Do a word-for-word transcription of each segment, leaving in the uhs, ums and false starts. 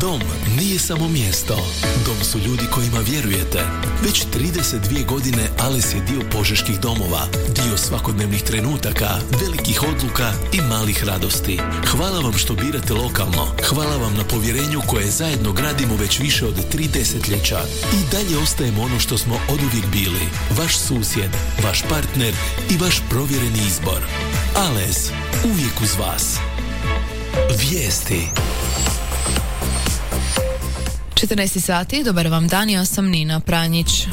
Dom nije samo mjesto. Dom su ljudi kojima vjerujete. Već trideset dvije godine Ales je dio požeških domova, dio svakodnevnih trenutaka, velikih odluka i malih radosti. Hvala vam što birate lokalno. Hvala vam na povjerenju koje zajedno gradimo već više od tri desetljeća. I dalje ostajemo ono što smo oduvijek bili. Vaš susjed, vaš partner i vaš provjereni izbor. Ales, uvijek uz vas. Vijesti. četrnaest sati, dobar vam dan, ja sam Nina Pranjić.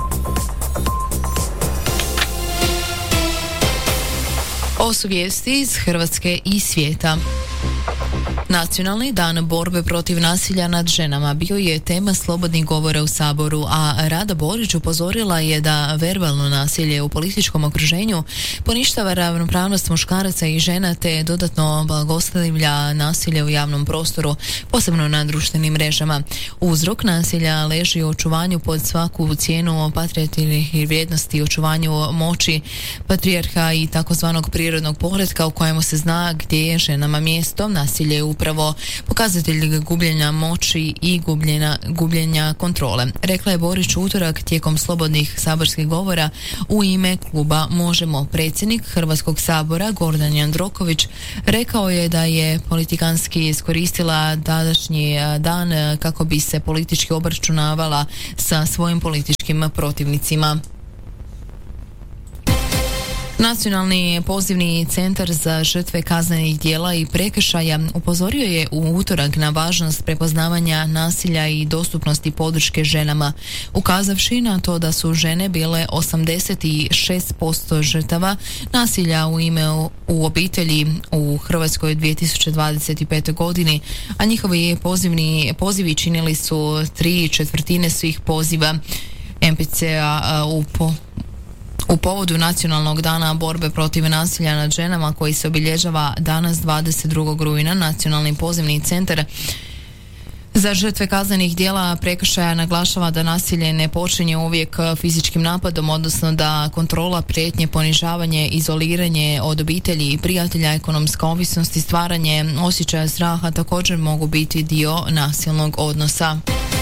Ovo su vijesti iz Hrvatske i svijeta. Nacionalni dan borbe protiv nasilja nad ženama bio je tema slobodnih govora u Saboru, a Rada Borić upozorila je da verbalno nasilje u političkom okruženju poništava ravnopravnost muškaraca i žena te dodatno blagostavlja nasilje u javnom prostoru, posebno na društvenim mrežama. Uzrok nasilja leži u očuvanju pod svaku cijenu patrijarhalnih vrijednosti, očuvanju moći patrijarha i takozvanog prirodnog poretka u kojemu se zna gdje je ženama mjesto. Nasilje je upravo pokazatelj gubljenja moći i gubljenja, gubljenja kontrole. Rekla je Borić u utorak tijekom slobodnih saborskih govora u ime kluba Možemo. Predsjednik Hrvatskog sabora Gordan Jandroković rekao je da je politikanski iskoristila današnji dan kako bi se politički obračunavala sa svojim političkim protivnicima. Nacionalni pozivni centar za žrtve kaznenih djela i prekršaja upozorio je u utorak na važnost prepoznavanja nasilja i dostupnosti podrške ženama, ukazavši na to da su žene bile osamdeset šest posto žrtava nasilja u ime u obitelji u Hrvatskoj dvije tisuće dvadeset pete. godini, a njihovi pozivni, pozivi činili su tri četvrtine svih poziva M P C-a u po U povodu Nacionalnog dana borbe protiv nasilja nad ženama koji se obilježava danas dvadeset drugog rujna, Nacionalni pozivni centar za žrtve kaznenih djela prekršaja naglašava da nasilje ne počinje uvijek fizičkim napadom, odnosno da kontrola, prijetnje, ponižavanje, izoliranje od obitelji i prijatelja, ekonomska ovisnost i stvaranje osjećaja straha također mogu biti dio nasilnog odnosa.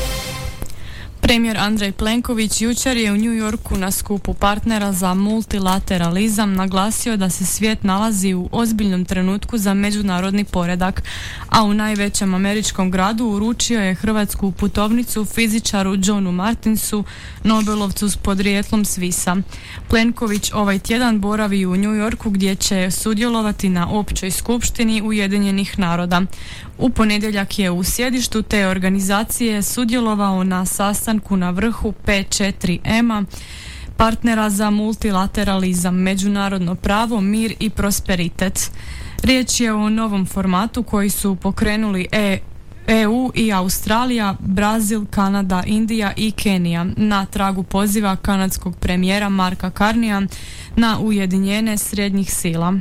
Premijer Andrej Plenković jučer je u New Yorku na skupu partnera za multilateralizam naglasio da se svijet nalazi u ozbiljnom trenutku za međunarodni poredak, a u najvećem američkom gradu uručio je hrvatsku putovnicu fizičaru Johnu Martinsu, Nobelovcu s podrijetlom s Visa. Plenković ovaj tjedan boravi u New Yorku gdje će sudjelovati na općoj skupštini Ujedinjenih naroda. U ponedjeljak je u sjedištu te organizacije sudjelovao na sastanku na vrhu P četiri M-a, partnera za multilateralizam, međunarodno pravo, mir i prosperitet. Riječ je o novom formatu koji su pokrenuli E EU i Australija, Brazil, Kanada, Indija i Kenija na tragu poziva kanadskog premijera Marka Carneya na ujedinjenje srednjih sila.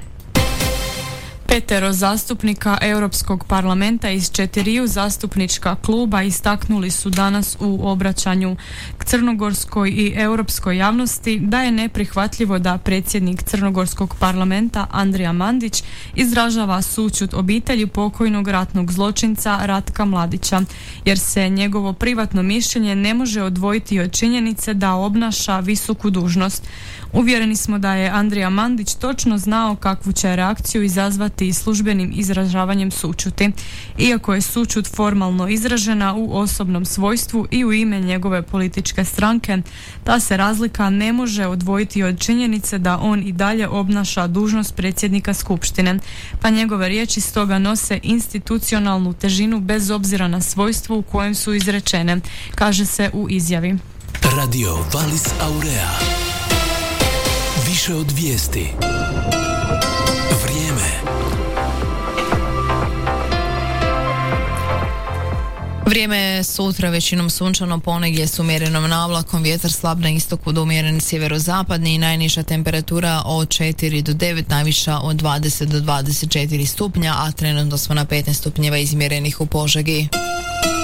Petero zastupnika Europskog parlamenta iz četiriju zastupnička kluba istaknuli su danas u obraćanju k crnogorskoj i europskoj javnosti da je neprihvatljivo da predsjednik crnogorskog parlamenta Andrija Mandić izražava sućut obitelji pokojnog ratnog zločinca Ratka Mladića, jer se njegovo privatno mišljenje ne može odvojiti od činjenice da obnaša visoku dužnost. Uvjereni smo da je Andrija Mandić točno znao kakvu će reakciju izazvati i službenim izražavanjem sućuti. Iako je sućut formalno izražena u osobnom svojstvu i u ime njegove političke stranke, ta se razlika ne može odvojiti od činjenice da on i dalje obnaša dužnost predsjednika Skupštine, pa njegove riječi stoga nose institucionalnu težinu bez obzira na svojstvo u kojem su izrečene, kaže se u izjavi. Radio Valis Aurea. Više od vijesti. Vrijeme. Vrijeme je sutra većinom sunčano, ponegdje s umjerenom navlakom, vjetar slab na istoku do umjeren sjeverozapadni i najniža temperatura od četiri do devet, najviša od dvadeset do dvadeset četiri stupnja, a trenutno smo na petnaest stupnjeva izmjerenih u Požegi.